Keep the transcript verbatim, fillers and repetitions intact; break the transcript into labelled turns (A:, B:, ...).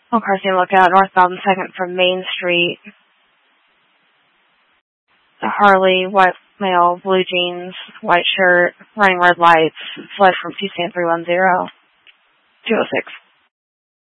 A: On Carson Lookout, northbound and second from Main Street. The Harley, white male, blue jeans, white shirt, running red lights, fled from two stand three one zero. two oh six.